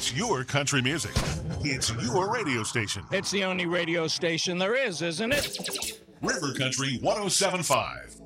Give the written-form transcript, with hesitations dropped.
It's your country music. It's your radio station. It's the only radio station there is, isn't it? River Country 107.5.